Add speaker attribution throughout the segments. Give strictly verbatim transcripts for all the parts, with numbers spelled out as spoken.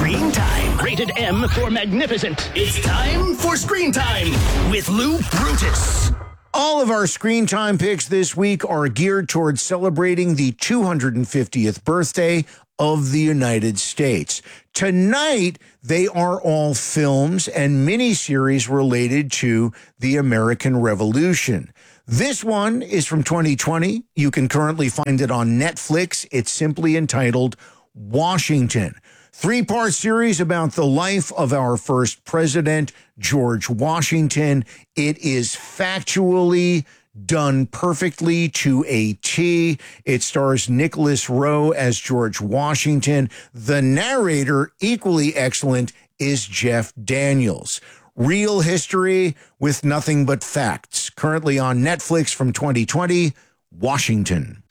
Speaker 1: Screen Time. Rated M for magnificent. It's time for Screen Time with Lou Brutus.
Speaker 2: All of our Screen Time picks this week are geared towards celebrating the two hundred fiftieth birthday of the United States. Tonight, they are all films and miniseries related to the American Revolution. This one is from twenty twenty. You can currently find it on Netflix. It's simply entitled Washington. Three-part series about the life of our first president, George Washington. It is factually done perfectly to a T. It stars Nicholas Rowe as George Washington. The narrator, equally excellent, is Jeff Daniels. Real history with nothing but facts. Currently on Netflix from twenty twenty, Washington.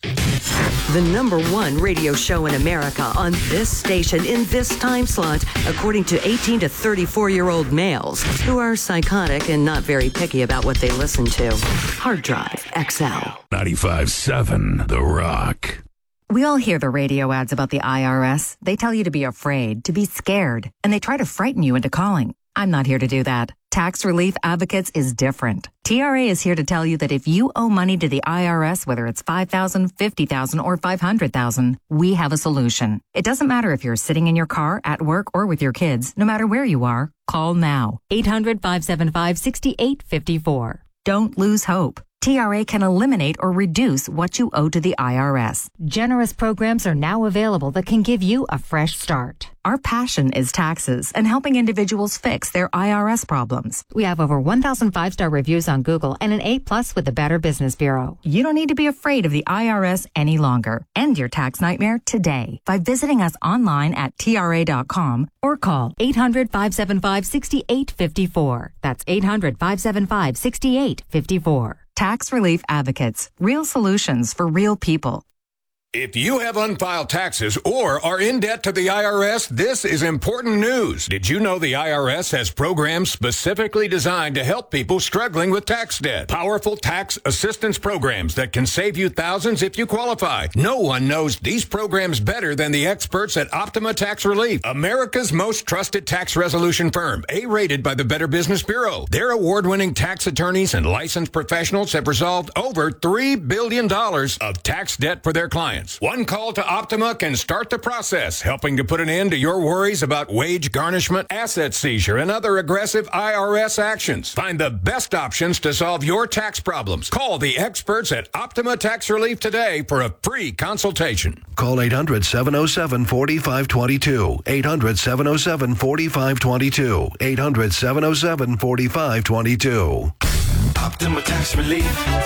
Speaker 3: The number one radio show in America on this station in this time slot, according to eighteen to thirty-four-year-old males who are psychotic and not very picky about what they listen to. Hard Drive X L.
Speaker 4: ninety-five point seven The Rock.
Speaker 5: We all hear the radio ads about the I R S. They tell you to be afraid, to be scared, and they try to frighten you into calling. I'm not here to do that. Tax Relief Advocates is different. T R A is here to tell you that if you owe money to the I R S, whether it's five thousand dollars, fifty thousand dollars, or five hundred thousand dollars, we have a solution. It doesn't matter if you're sitting in your car, at work, or with your kids. No matter where you are, call now. eight hundred, five seven five, six eight five four. Don't lose hope. T R A can eliminate or reduce what you owe to the I R S.
Speaker 6: Generous programs are now available that can give you a fresh start.
Speaker 5: Our passion is taxes and helping individuals fix their I R S problems.
Speaker 6: We have over one thousand five-star reviews on Google and an A plus with the Better Business Bureau.
Speaker 5: You don't need to be afraid of the I R S any longer. End your tax nightmare today by visiting us online at T R A dot com or call
Speaker 6: eight hundred, five seven five, six eight five four. That's eight hundred, five seven five, six eight five four.
Speaker 5: Tax Relief Advocates. Real solutions for real people.
Speaker 7: If you have unfiled taxes or are in debt to the I R S, this is important news. Did you know the I R S has programs specifically designed to help people struggling with tax debt? Powerful tax assistance programs that can save you thousands if you qualify. No one knows these programs better than the experts at Optima Tax Relief, America's most trusted tax resolution firm, A-rated by the Better Business Bureau. Their award-winning tax attorneys and licensed professionals have resolved over three billion dollars of tax debt for their clients. One call to Optima can start the process, helping to put an end to your worries about wage garnishment, asset seizure, and other aggressive I R S actions. Find the best options to solve your tax problems. Call the experts at Optima Tax Relief today for a free consultation.
Speaker 8: Call eight hundred, seven oh seven, four five two two. eight hundred, seven oh seven, four five two two. eight hundred, seven oh seven, four five two two.
Speaker 1: Optima Tax Relief.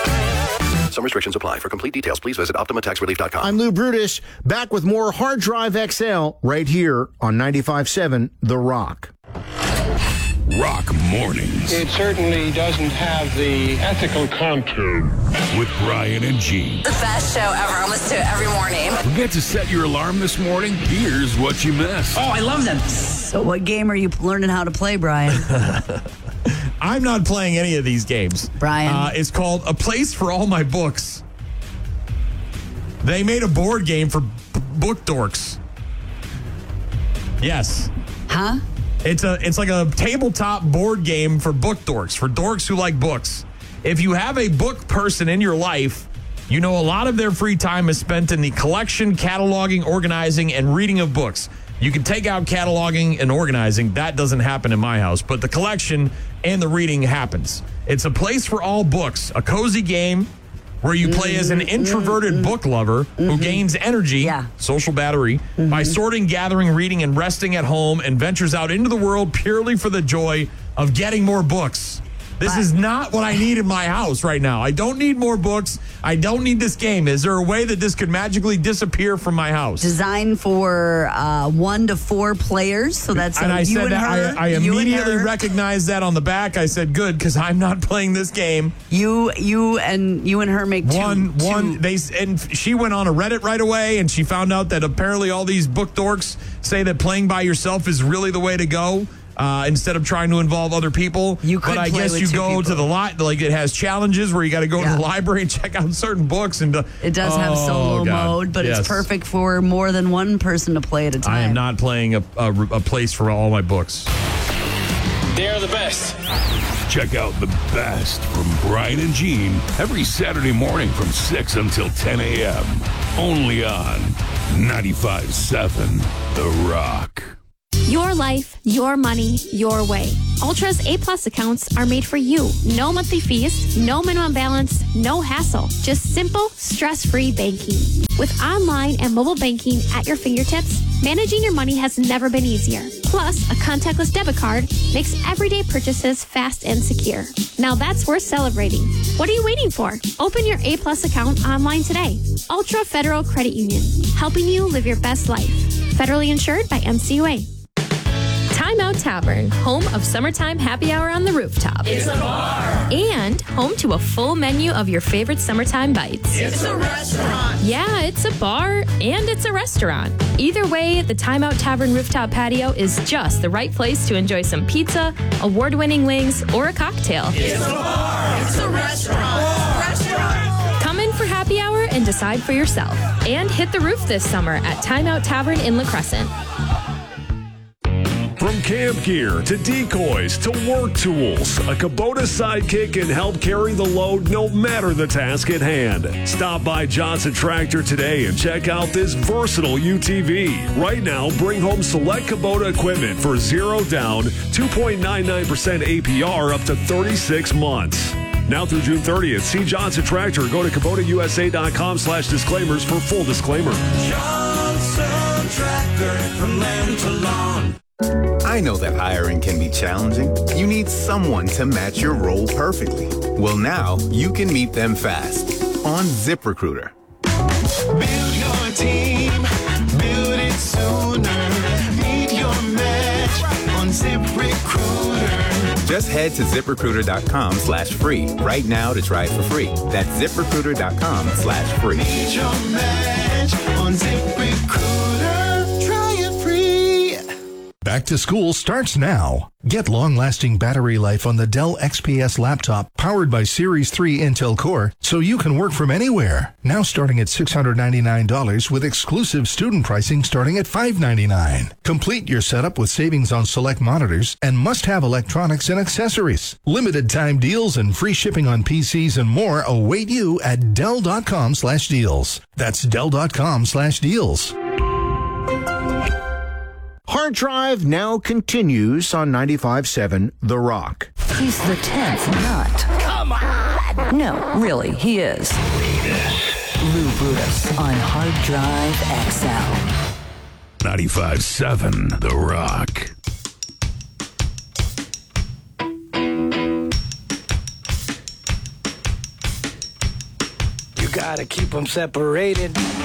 Speaker 8: Some restrictions apply. For complete details, please visit Optima Tax Relief dot com.
Speaker 2: I'm Lou Brutus, back with more Hard Drive X L right here on ninety-five point seven The Rock.
Speaker 4: Rock Mornings.
Speaker 9: It certainly doesn't have the ethical contour.
Speaker 4: With Brian and Gene.
Speaker 10: The best show ever. I listen to it every morning.
Speaker 4: Forget to set your alarm this morning? Here's what you missed.
Speaker 11: Oh, I love them.
Speaker 12: So what game are you learning how to play, Brian?
Speaker 13: I'm not playing any of these games.
Speaker 12: Brian.
Speaker 13: Uh, it's called A Place for All My Books. They made a board game for b- book dorks. Yes.
Speaker 12: Huh?
Speaker 13: It's a it's like a tabletop board game for book dorks, for dorks who like books. If you have a book person in your life, you know a lot of their free time is spent in the collection, cataloging, organizing, and reading of books. You can take out cataloging and organizing. That doesn't happen in my house. But the collection and the reading happens. It's a place for all books, a cozy game where you play as an introverted mm-hmm. book lover mm-hmm. who gains energy,
Speaker 12: yeah.
Speaker 13: social battery, mm-hmm. by sorting, gathering, reading, and resting at home and ventures out into the world purely for the joy of getting more books. This is not what I need in my house right now. I don't need more books. I don't need this game. Is there a way that this could magically disappear from my house?
Speaker 12: Designed for uh, one to four players, so that's
Speaker 13: and
Speaker 12: uh,
Speaker 13: I
Speaker 12: you
Speaker 13: said
Speaker 12: and
Speaker 13: that
Speaker 12: her.
Speaker 13: I, I
Speaker 12: you
Speaker 13: immediately
Speaker 12: and her.
Speaker 13: recognized that on the back. I said, "Good," because I'm not playing this game.
Speaker 12: You, you, and you and her make two,
Speaker 13: one.
Speaker 12: Two.
Speaker 13: One. They and she went on a Reddit right away, and she found out that apparently all these book dorks say that playing by yourself is really the way to go. Uh, instead of trying to involve other people.
Speaker 12: You could
Speaker 13: But I
Speaker 12: play
Speaker 13: guess
Speaker 12: with
Speaker 13: you
Speaker 12: two
Speaker 13: go
Speaker 12: people.
Speaker 13: to the li- like it has challenges where you got to go
Speaker 12: Yeah.
Speaker 13: to the library and check out certain books. And uh,
Speaker 12: It does have
Speaker 13: oh,
Speaker 12: solo
Speaker 13: God.
Speaker 12: mode, but
Speaker 13: Yes.
Speaker 12: it's perfect for more than one person to play at a time.
Speaker 13: I am not playing a, a, a place for all my books.
Speaker 9: They're the best.
Speaker 4: Check out the best from Brian and Gene every Saturday morning from six until ten a.m. Only on ninety-five point seven The Rock.
Speaker 11: Your life, your money, your way. Ultra's A-plus accounts are made for you. No monthly fees, no minimum balance, no hassle. Just simple, stress-free banking. With online and mobile banking at your fingertips, managing your money has never been easier. Plus, a contactless debit card makes everyday purchases fast and secure. Now that's worth celebrating. What are you waiting for? Open your A-plus account online today. Ultra Federal Credit Union, helping you live your best life. Federally insured by N C U A.
Speaker 14: Timeout Tavern, home of summertime happy hour on the rooftop.
Speaker 1: It's a bar.
Speaker 14: And home to a full menu of your favorite summertime bites.
Speaker 1: It's a restaurant.
Speaker 14: Yeah, it's a bar and it's a restaurant. Either way, the Timeout Tavern rooftop patio is just the right place to enjoy some pizza, award-winning wings, or a cocktail.
Speaker 1: It's a bar. It's a restaurant. It's a restaurant.
Speaker 14: Come in for happy hour and decide for yourself. And hit the roof this summer at Timeout Tavern in La Crescent.
Speaker 15: From camp gear to decoys to work tools, a Kubota Sidekick can help carry the load no matter the task at hand. Stop by Johnson Tractor today and check out this versatile U T V. Right now, bring home select Kubota equipment for zero down, two point nine nine percent A P R up to thirty-six months. Now through June thirtieth, see Johnson Tractor. Go to Kubota U S A dot com slash disclaimers for full disclaimer.
Speaker 16: Johnson Tractor, from land to lawn.
Speaker 17: I know that hiring can be challenging. You need someone to match your role perfectly. Well, now you can meet them fast on ZipRecruiter.
Speaker 16: Build your team, build it sooner. Meet your match on ZipRecruiter.
Speaker 17: Just head to ZipRecruiter.com slash free right now to try it for free. That's ZipRecruiter.com slash free.
Speaker 16: Meet your match on ZipRecruiter. Try it free.
Speaker 18: Back to school starts now. Get long-lasting battery life on the Dell X P S laptop powered by Series three Intel Core so you can work from anywhere. Now starting at six hundred ninety-nine dollars with exclusive student pricing starting at five hundred ninety-nine dollars. Complete your setup with savings on select monitors and must-have electronics and accessories. Limited time deals and free shipping on P Cs and more await you at Dell.com slash deals. That's Dell.com slash deals.
Speaker 2: Hard Drive now continues on ninety-five point seven The Rock.
Speaker 3: He's the tenth nut.
Speaker 1: Come on.
Speaker 3: No, really, he is. Lou Brutus on Hard Drive X L.
Speaker 4: ninety-five point seven The Rock.
Speaker 16: You gotta keep them separated.